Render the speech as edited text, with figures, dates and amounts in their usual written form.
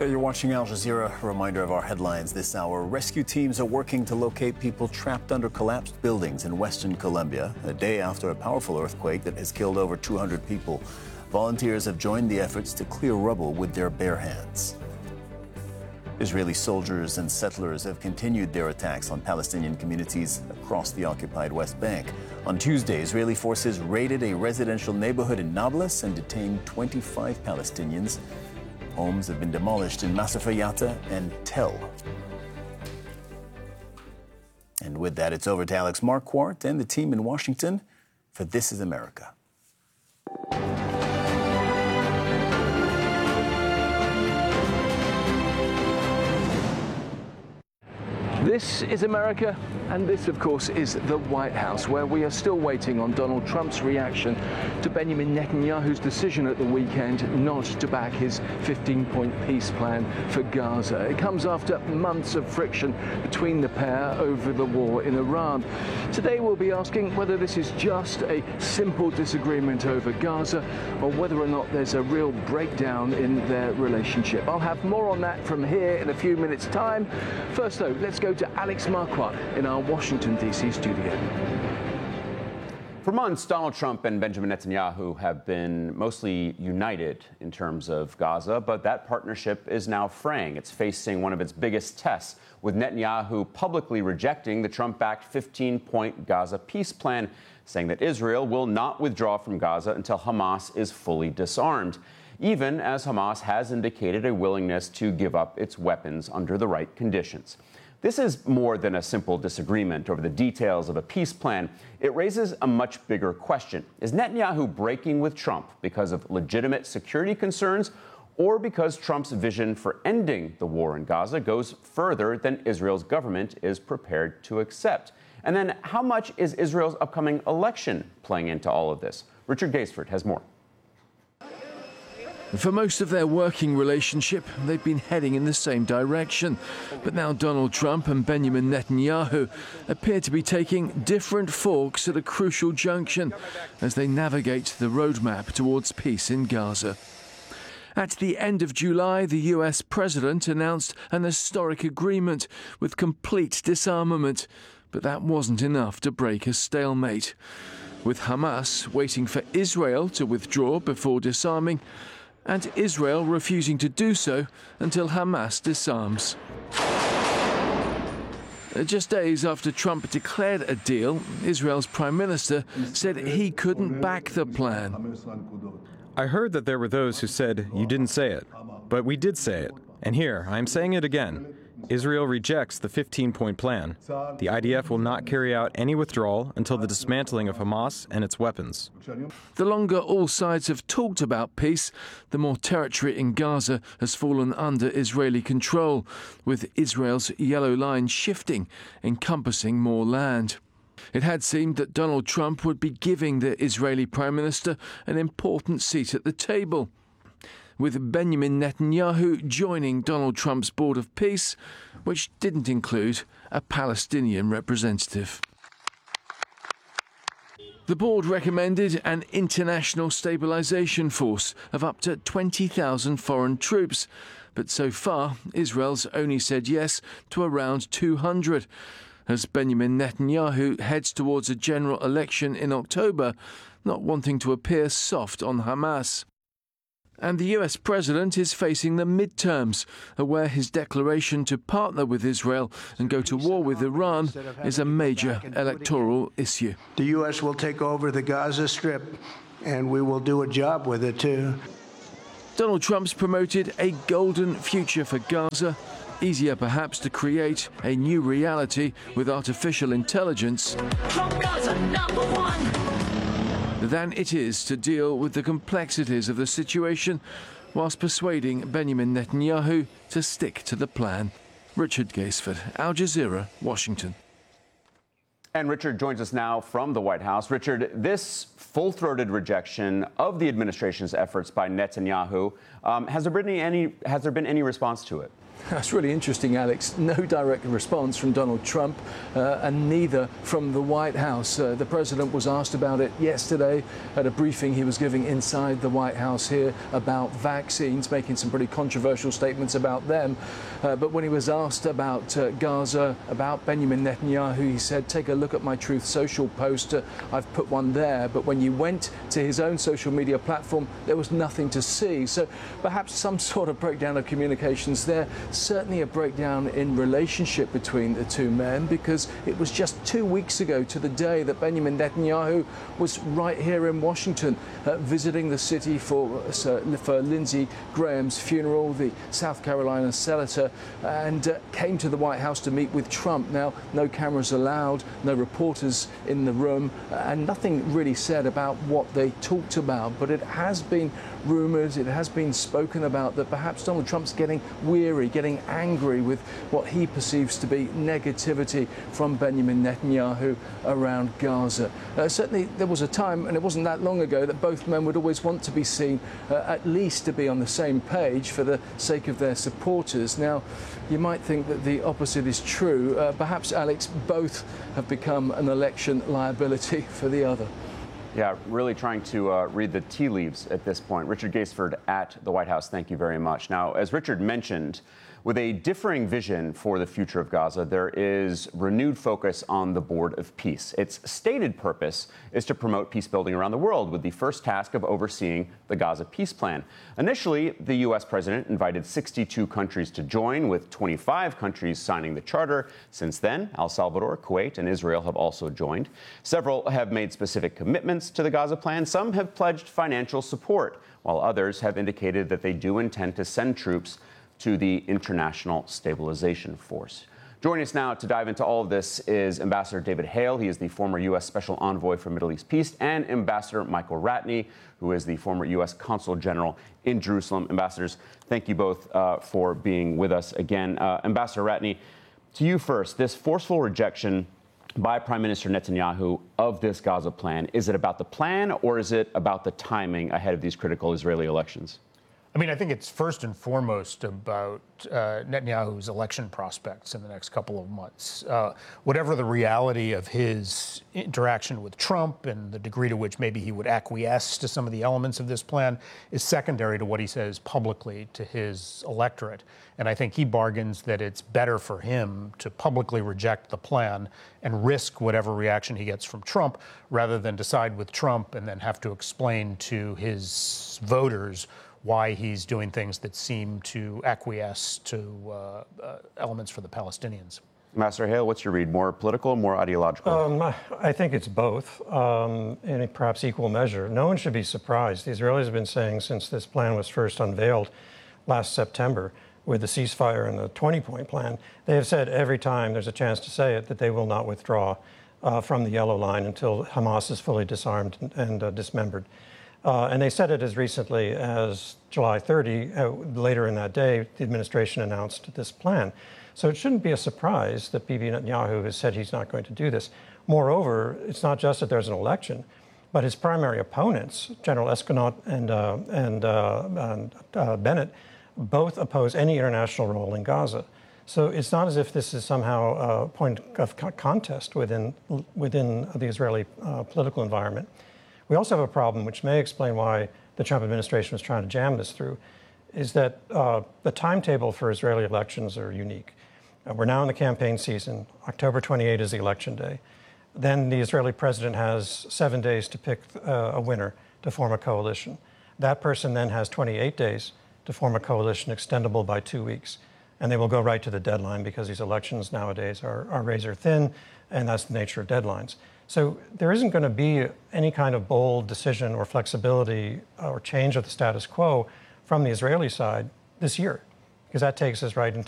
You're watching Al Jazeera. A reminder of our headlines this hour. Rescue teams are working to locate people trapped under collapsed buildings in western Colombia, a day after a powerful earthquake that has killed over 200 people. Volunteers have joined the efforts to clear rubble with their bare hands. Israeli soldiers and settlers have continued their attacks on Palestinian communities across the occupied West Bank. On Tuesday, Israeli forces raided a residential neighborhood in Nablus and detained 25 Palestinians. Homes have been demolished in Masafer Yatta and Tel. And with that, it's over to Alex Marquardt and the team in Washington for This is America. This is America, and this, of course, is the White House, where we are still waiting on Donald Trump's reaction to Benjamin Netanyahu's decision at the weekend not to back his 15-point peace plan for Gaza. It comes after months of friction between the pair over the war in Iran. Today we'll be asking whether this is just a simple disagreement over Gaza or whether or not there's a real breakdown in their relationship. I'll have more on that from here in a few minutes' time. First, though, let's go to Alex Marquardt in our Washington, D.C. studio. For months, Donald Trump and Benjamin Netanyahu have been mostly united in terms of Gaza, but that partnership is now fraying. It's facing one of its biggest tests, with Netanyahu publicly rejecting the Trump-backed 15-point Gaza peace plan, saying that Israel will not withdraw from Gaza until Hamas is fully disarmed, even as Hamas has indicated a willingness to give up its weapons under the right conditions. This is more than a simple disagreement over the details of a peace plan. It raises a much bigger question. Is Netanyahu breaking with Trump because of legitimate security concerns or because Trump's vision for ending the war in Gaza goes further than Israel's government is prepared to accept? And then how much is Israel's upcoming election playing into all of this? Richard Gaisford has more. For most of their working relationship, they've been heading in the same direction. But now Donald Trump and Benjamin Netanyahu appear to be taking different forks at a crucial junction as they navigate the roadmap towards peace in Gaza. At the end of July, the US president announced an historic agreement with complete disarmament. But that wasn't enough to break a stalemate. With Hamas waiting for Israel to withdraw before disarming, and Israel refusing to do so until Hamas disarms. Just days after Trump declared a deal, Israel's Prime Minister said he couldn't back the plan. I heard that there were those who said, "You didn't say it." But we did say it. And here, I'm saying it again. Israel rejects the 15-point plan. The IDF will not carry out any withdrawal until the dismantling of Hamas and its weapons. The longer all sides have talked about peace, the more territory in Gaza has fallen under Israeli control, with Israel's yellow line shifting, encompassing more land. It had seemed that Donald Trump would be giving the Israeli Prime Minister an important seat at the table, with Benjamin Netanyahu joining Donald Trump's Board of Peace, which didn't include a Palestinian representative. The board recommended an international stabilization force of up to 20,000 foreign troops, but so far Israel's only said yes to around 200, as Benjamin Netanyahu heads towards a general election in October, not wanting to appear soft on Hamas. And the US president is facing the midterms, where his declaration to partner with Israel and go to war with Iran is a major electoral issue. The US will take over the Gaza Strip, and we will do a job with it, too. Donald Trump's promoted a golden future for Gaza, easier perhaps to create a new reality with artificial intelligence than it is to deal with the complexities of the situation whilst persuading Benjamin Netanyahu to stick to the plan. Richard Gaisford, Al Jazeera, Washington. And Richard joins us now from the White House. Richard, this full-throated rejection of the administration's efforts by Netanyahu, has there been any response to it? That's really interesting, Alex. No direct response from Donald Trump and neither from the White House. The president was asked about it yesterday at a briefing he was giving inside the White House here about vaccines, making some pretty controversial statements about them. But when he was asked about Gaza, about Benjamin Netanyahu, he said, take a look at my Truth Social post. I've put one there. But when you went to his own social media platform, there was nothing to see. So perhaps some sort of breakdown of communications there. Certainly a breakdown in relationship between the two men, because it was just 2 weeks ago to the day that Benjamin Netanyahu was right here in Washington visiting the city for Lindsey Graham's funeral, the South Carolina senator, and came to the White House to meet with Trump. Now, no cameras allowed, no reporters in the room, and nothing really said about what they talked about. But it has been rumoured, it has been spoken about that perhaps Donald Trump's getting weary, getting angry with what he perceives to be negativity from Benjamin Netanyahu around Gaza. Certainly there was a time, and it wasn't that long ago, that both men would always want to be seen at least to be on the same page for the sake of their supporters. Now, you might think that the opposite is true. Perhaps, Alex, both have become an election liability for the other. Yeah, really trying to read the tea leaves at this point. Richard Gaisford at the White House, thank you very much. Now, as Richard mentioned, with a differing vision for the future of Gaza, there is renewed focus on the Board of Peace. Its stated purpose is to promote peace building around the world, with the first task of overseeing the Gaza peace plan. Initially, the U.S. president invited 62 countries to join, with 25 countries signing the charter. Since then, El Salvador, Kuwait, and Israel have also joined. Several have made specific commitments to the Gaza plan. Some have pledged financial support, while others have indicated that they do intend to send troops to the International Stabilization Force. Joining us now to dive into all of this is Ambassador David Hale. He is the former U.S. Special Envoy for Middle East Peace, and Ambassador Michael Ratney, who is the former U.S. Consul General in Jerusalem. Ambassadors, thank you both for being with us again. Ambassador Ratney, to you first, this forceful rejection by Prime Minister Netanyahu of this Gaza plan, is it about the plan, or is it about the timing ahead of these critical Israeli elections? I mean, I think it's first and foremost about Netanyahu's election prospects in the next couple of months. Whatever the reality of his interaction with Trump and the degree to which maybe he would acquiesce to some of the elements of this plan is secondary to what he says publicly to his electorate. And I think he bargains that it's better for him to publicly reject the plan and risk whatever reaction he gets from Trump, rather than decide with Trump and then have to explain to his voters why he's doing things that seem to acquiesce to elements for the Palestinians. Ambassador Hale, what's your read? More political, more ideological? I think it's both, in perhaps equal measure. No one should be surprised. The Israelis have been saying since this plan was first unveiled last September with the ceasefire and the 20-point plan, they have said every time there's a chance to say it that they will not withdraw from the yellow line until Hamas is fully disarmed and dismembered. And they said it as recently as July 30. Later in that day, the administration announced this plan. So it shouldn't be a surprise that Bibi Netanyahu has said he's not going to do this. Moreover, it's not just that there's an election, but his primary opponents, General Eskanot and Bennett, both oppose any international role in Gaza. So it's not as if this is somehow a point of contest within the Israeli political environment. We also have a problem, which may explain why the Trump administration was trying to jam this through, is that the timetable for Israeli elections are unique. We're now in the campaign season. October 28 is the election day. Then the Israeli president has 7 days to pick a winner to form a coalition. That person then has 28 days to form a coalition extendable by 2 weeks. And they will go right to the deadline, because these elections nowadays are razor thin, and that's the nature of deadlines. So there isn't going to be any kind of bold decision or flexibility or change of the status quo from the Israeli side this year, because that takes us right into